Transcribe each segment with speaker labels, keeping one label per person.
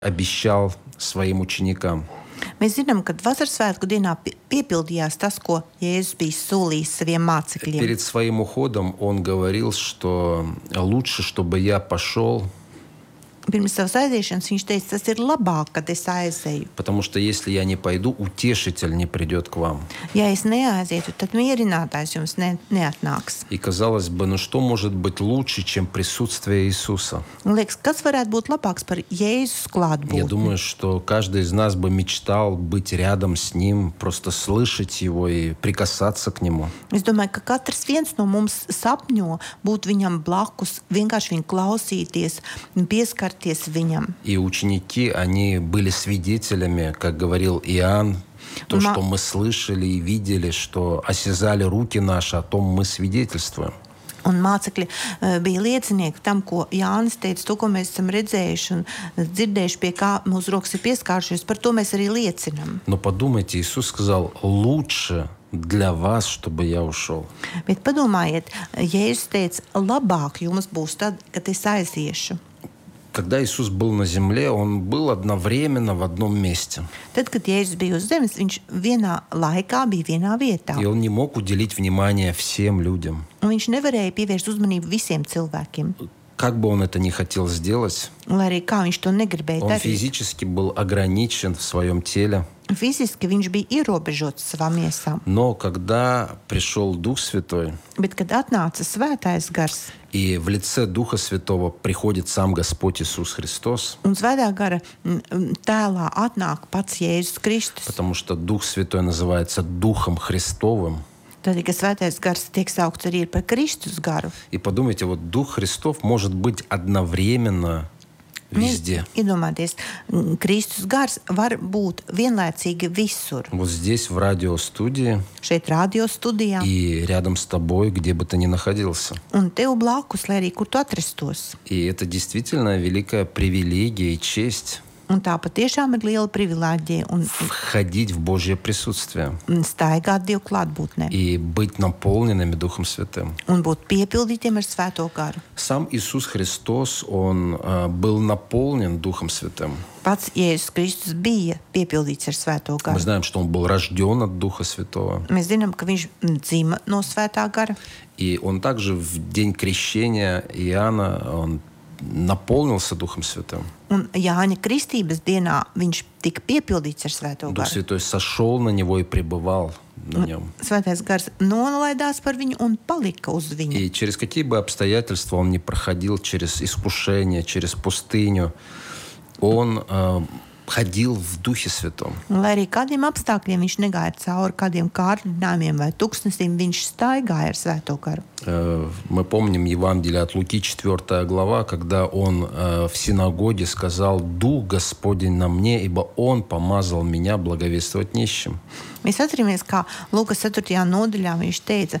Speaker 1: обещал своим ученикам.
Speaker 2: Mēs zinām, ka vasaras svētku dienā piepildījās tas, ko Jēzus bija solījis saviem mācekļiem.
Speaker 1: Перед своим уходом он говорил, что лучше, чтобы я пошел,
Speaker 2: Pirms savas aiziešanas viņš teica, tas ir labāk, kad es aizēju.
Speaker 1: потому что если я не pойду, утешитель не придет к вам.
Speaker 2: Ja es neaizietu, tad mierinātājs jums neatnāks.
Speaker 1: И казалось бы, ну что может быть лучше, чем присутствие Иисуса?
Speaker 2: Un liekas, kas varētu būt labāks par Jēzus
Speaker 1: Я
Speaker 2: klātbūtni?
Speaker 1: думаю, что каждый из нас бы мечтал быть рядом с Ним, просто слышать Его и прикасаться к Нему.
Speaker 2: Es domāju, ka katrs viens no mums sapņo būt viņam blakus, vienkārši viņu klausīties un pieskarties viņam.
Speaker 1: И ученики, они были свидетелями, как говорил Иоанн, то, что мы слышали и видели, что осязали руки наши, о том мы свидетельствуем.
Speaker 2: Un mācekļi bija liecinieki tam, ko Jānis teica, to, ko mēs esam redzējuši un dzirdējuši, pie kā mūsu rokas ir pieskārušies, par to mēs arī liecinam.
Speaker 1: Но подумайте, Иисус сказал, лучше для вас, чтобы я ушел.
Speaker 2: Bet padomājiet, Jēzus teica, labāk jums būs tad, kad es aiziešu.
Speaker 1: Когда Иисус был на земле, Он был одновременно в одном месте.
Speaker 2: Tad, kad Jēzus bija uz zemes, viņš vienā laikā bija vienā vietā.
Speaker 1: И Он не мог уделить внимание всем людям.
Speaker 2: Un viņš nevarēja pievērst uzmanību visiem cilvēkiem.
Speaker 1: Как бы он это ни хотел сделать,
Speaker 2: Lai arī kā viņš to negribēja
Speaker 1: он
Speaker 2: darīt.
Speaker 1: физически был ограничен в своем теле.
Speaker 2: Fiziski viņš bija ierobežots savā miesā.
Speaker 1: Но когда пришел Дух Святой,
Speaker 2: Bet, kad atnāca svētais gars,
Speaker 1: и в лице Духа Святого приходит сам Господь Иисус Христос,
Speaker 2: un svētā gara tēlā atnāk pats Jēzus Kristus,
Speaker 1: потому что Дух Святой называется Духом Христовым.
Speaker 2: tad, kad svētais gars tiek saukts arī par Kristus garu.
Speaker 1: И подумайте, вот Дух Христов может быть одновременно везде.
Speaker 2: Iedomājieties, Kristus gars var būt vienlaicīgi visur.
Speaker 1: Вот здесь, в радиостудии,
Speaker 2: Šeit radio studijā
Speaker 1: и рядом с тобой, где бы ты ни находился.
Speaker 2: un tev blakus, lai arī kur tu atrastos.
Speaker 1: И это действительно великая привилегия и честь
Speaker 2: Un tā patiešām ir liela privilēģija un
Speaker 1: входить в Божье присутствие
Speaker 2: staigāt Dievu klātbūtnē
Speaker 1: и быть наполненными Духом Святым.
Speaker 2: un būt piepildītiem ar svēto garu.
Speaker 1: Сам Иисус Христос, Он был наполнен Духом Святым.
Speaker 2: Pats Jēzus Kristus bija piepildīts ar svēto
Speaker 1: Мы
Speaker 2: garu.
Speaker 1: знаем, что Он был рожден от Духа Святого.
Speaker 2: Mēs zinām, ka viņš dzima no svētā gara.
Speaker 1: И Он также в день крещения Иоанна, Он наполнился Духом Святым.
Speaker 2: Un Jāņa kristības dienā viņš tika piepildīts ar svēto
Speaker 1: Дух
Speaker 2: garu.
Speaker 1: Святой сошел на Него и пребывал на Нем.
Speaker 2: Svētais gars nolaidās par viņu un palika uz viņu.
Speaker 1: И через какие бы обстоятельства Он не проходил, через искушение, через пустыню, Он ходил в Духе Святом.
Speaker 2: Un, lai arī kādiem apstākļiem viņš negāja cauri, kādiem kārdinājumiem vai tuksnesiem, viņš staigāja ar svēto garu.
Speaker 1: Мы помним Евангелие от Луки, 4 глава, когда Он в синагоге сказал: «Дух Господень на мне, ибо Он помазал меня благовествовать нищим».
Speaker 2: Mēs atceramies, kā Lūkas 4. nodaļā viņš teica,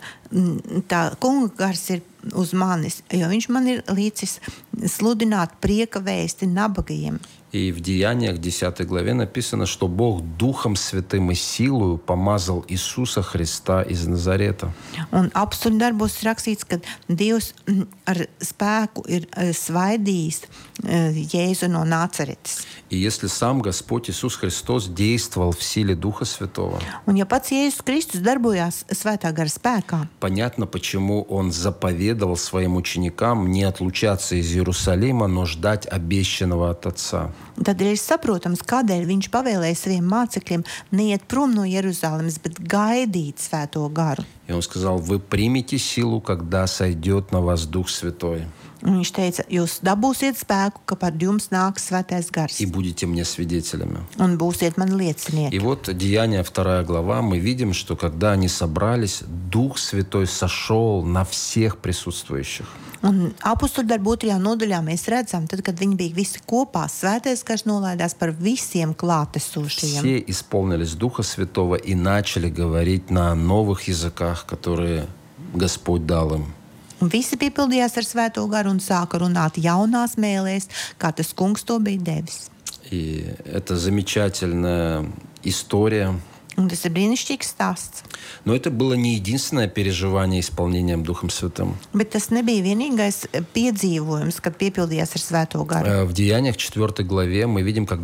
Speaker 2: tā kunga gars ir uz manis, jo viņš man ir līdzis sludināt prieka vēsti nabagajiem.
Speaker 1: И в Деяниях 10 главе написано, что Бог Духом Святым и силою помазал Иисуса Христа из Назарета.
Speaker 2: Un apstuļu darbos ir rakstīts, ka Dievs ar spēku ir svaidījis Jēzu no Nācaretes.
Speaker 1: И если сам Господь Иисус Христос действовал в силе Духа Святого,
Speaker 2: Un ja pats Jēzus Kristus darbojās svētā gara spēkā,
Speaker 1: понятно, почему Он заповедовал своим ученикам не отлучаться из Иерусалима, но ждать обещанного от Отца.
Speaker 2: tad ir saprotams, kādēļ viņš pavēlēja saviem mācekļiem neiet prom no Jeruzalemes, bet gaidīt svēto garu.
Speaker 1: И Он сказал: «Вы примете силу, когда сойдет на вас Дух Святой,
Speaker 2: Un viņš teica, jūs dabūsiet spēku, ka par jums nāks svētais gars,
Speaker 1: и будете мне свидетелями».
Speaker 2: un būsiet man
Speaker 1: И
Speaker 2: liecinieki.
Speaker 1: вот Деяния 2 глава, мы видим, что когда они собрались, Дух Святой сошел на всех присутствующих.
Speaker 2: Un apstuļu darbu 2. nodaļā mēs redzam, tad, kad viņi bija visi kopā, svētais gars nolaidās par visiem klātesošajiem.
Speaker 1: Все исполнились Духа Святого и начали говорить на новых языках, которые Господь дал им.
Speaker 2: Un visi piepildījās ar svēto garu un sāka runāt jaunās mēlēs, kā tas kungs to bija devis.
Speaker 1: И это замечательная история,
Speaker 2: Un tas ir brīnišķīgs stāsts.
Speaker 1: Но это было не единственное переживание исполнением Духом Святым.
Speaker 2: Bet tas nebija vienīgais piedzīvojums, kad piepildījās ar Svēto garu.
Speaker 1: В Деяниях 4 главе мы видим, как